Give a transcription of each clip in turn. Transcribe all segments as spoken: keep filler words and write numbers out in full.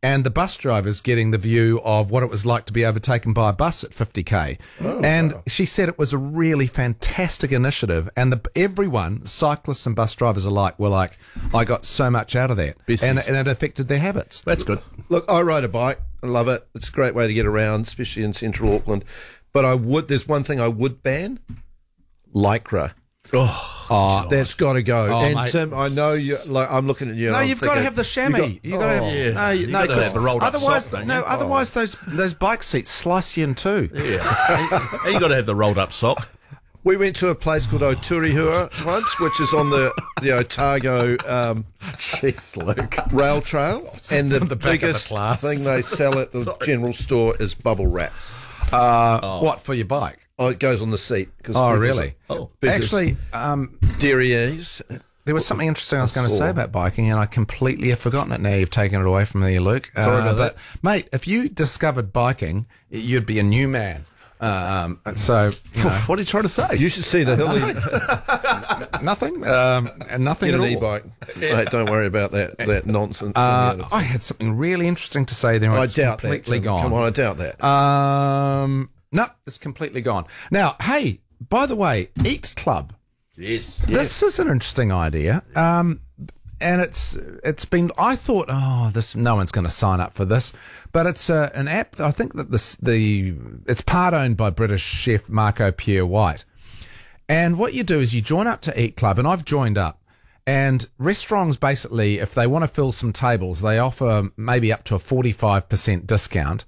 and the bus drivers getting the view of what it was like to be overtaken by a bus at fifty K. Oh, and wow. she said it was a really fantastic initiative, and the, everyone, cyclists and bus drivers alike, were like, I got so much out of that, and, and it affected their habits. That's good. Look, I ride a bike. I love it. It's a great way to get around, especially in central Auckland. But I would. There's one thing I would ban: Lycra. Oh, Oh, That's got to go. Oh, and mate. Tim, I know you. Like I'm looking at you. No, and I'm you've got to thinking, have the chamois. you You've got to oh. have, Yeah. no, You no, gotta 'cause have the rolled up otherwise, sock, don't no, you? otherwise those those bike seats slice you in two. yeah. You got to have the rolled up sock. We went to a place called Oturihua once, which is on the the Otago um, Jeez, Luke. rail trail, and the, The back of the biggest class. thing they sell at the general store is bubble wrap. Uh, What for your bike? Oh, it goes on the seat. Cause Oh, because- really? Oh. because Actually, um, derrieres. there was something interesting I was going to say saw. about biking, and I completely have forgotten it now. You've taken it away from me, Luke. Sorry about but, mate, if you discovered biking, you'd be a new man. Um, so, you know, What are you trying to say? You should see the hilly. nothing, um, and nothing Get at an all. e-bike. Mate, don't worry about that that nonsense. Uh, I had something really interesting to say there. and I it's doubt that. completely Tim. gone. Come on, I doubt that. Um, no, it's completely gone. Now, hey, by the way, Eat Club. yes. This is an interesting idea. Um, and it's it's been. I thought, oh, this no one's going to sign up for this, but it's uh, an app. That I think that this the it's part owned by British chef Marco Pierre White. And what you do is you join up to Eat Club, and I've joined up. And restaurants basically, if they want to fill some tables, they offer maybe up to a forty-five percent discount.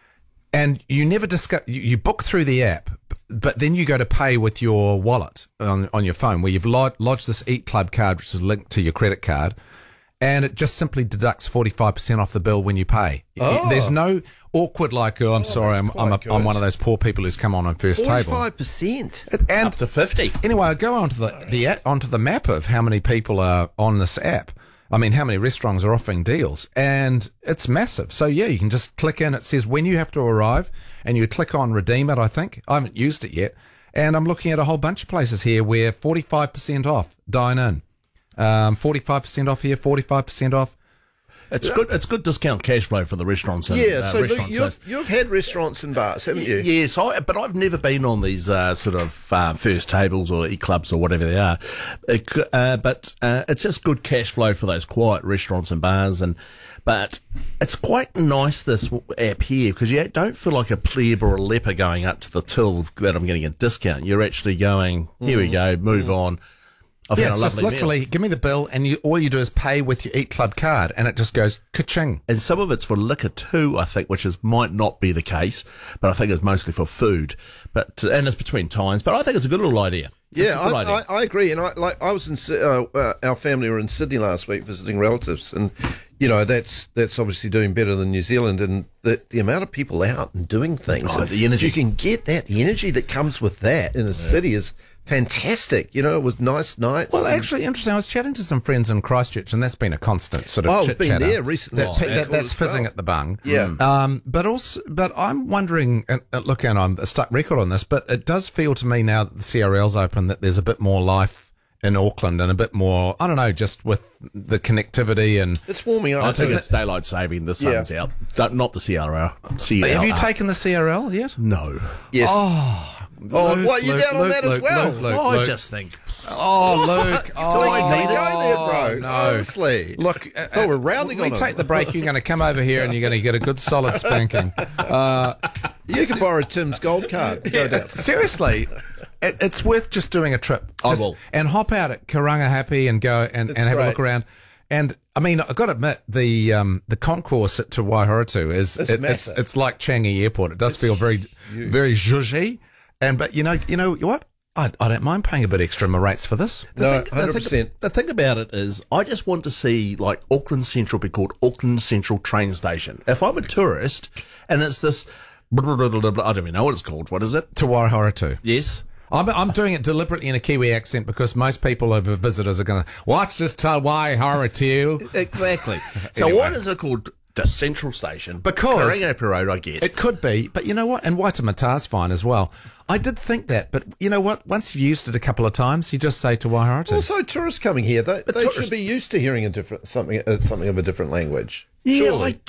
And you never discuss, you, you book through the app, but then you go to pay with your wallet on, on your phone, where you've lodged, lodged this Eat Club card, which is linked to your credit card, and it just simply deducts forty-five percent off the bill when you pay. Oh. There's no awkward, like, oh, I'm sorry, I'm, I'm, a, quite I'm good. one of those poor people who's come on on first table. Forty-five percent. And Up to fifty. anyway, I go onto the, the app- onto the map of how many people are on this app. I mean, how many restaurants are offering deals, and it's massive. So yeah, you can just click in. It says when you have to arrive, and you click on redeem it. I think I haven't used it yet, and I'm looking at a whole bunch of places here where forty-five percent off dine in, um, forty-five percent off here, forty-five percent off. It's good. It's good discount cash flow for the restaurants. And, Yeah, uh, so Luke, restaurants. you've, you've had restaurants and bars, haven't you? Yes, I, but I've never been on these uh, sort of uh, first tables or e-clubs or whatever they are. It, c- uh, but uh, it's just good cash flow for those quiet restaurants and bars. And but it's quite nice, this w- app here, because you don't feel like a pleb or a leper going up to the till that I'm getting a discount. You're actually going, here we go, move on. I've Yeah, had a it's just lovely meal. literally give me the bill, and you all you do is pay with your Eat Club card, and it just goes ka-ching. And some of it's for liquor too, I think, which is might not be the case, but I think it's mostly for food. But and it's between times. But I think it's a good little idea. It's Yeah, a good I, idea. I, I agree. And I like I was in Sy- uh, uh, our family were in Sydney last week visiting relatives, and you know that's that's obviously doing better than New Zealand, and the the amount of people out and doing things. Oh, the energy. If you can get that, the energy that comes with that in a city is fantastic. You know, it was nice nights. Well, and- actually, interesting. I was chatting to some friends in Christchurch, and that's been a constant sort of Oh, I've chit been chatter. there recently. That's, Oh, that- yeah, cool that's as well. fizzing at the bung. Yeah. Um, but also, but I'm wondering. And uh, look, and I'm a stuck record on this, but it does feel to me now that the C R L's open that there's a bit more life in Auckland and a bit more. I don't know, just with the connectivity and. it's warming up. I think Is it's daylight saving. The sun's Yeah. out. Don't- Not the C R L. C R L. Have you taken the C R L yet? No. Yes. Oh, Oh, Luke, what, you Luke, down on Luke, that as Luke, well? Luke, Luke, I Luke. just think. Oh, Luke. Oh, Do I need to it. go there, bro? No. Honestly. Look, uh, Oh, we're rounding when on we them. take the break, you're going to come over here and you're going to get a good solid spanking. Uh, You can borrow Tim's gold card. Go down. seriously, it, it's worth just doing a trip. I Just- will. And hop out at Karanga Happy and go and, and have a great. look around. And I mean, I've got to admit, the um, the concourse at Te Waihoratu is It's it, it's massive. it's like Changi Airport. It does feel very very zhuzhy. And but you know you know what? I, I don't mind paying a bit extra in my rates for this. The No, thing- the one hundred thing- percent. The thing about it is, I just want to see like Auckland Central be called Auckland Central Train Station. If I'm a tourist and it's this, I don't even know what it's called. What is it? Te Waihoratu. Yes. I'm, I'm doing it deliberately in a Kiwi accent because most people over visitors are going to watch this Te Waihoratu. Exactly. So Anyway. what is it called? The Central Station. Because- Karanga Road, I get. It could be, but you know what? And Waitemata's fine as well. I did think that, but you know what? Once you've used it a couple of times, you just say Te Waihoratu. Also, tourists coming here, they, they tourists- should be used to hearing a different something, uh, something of a different language. Yeah, Surely. I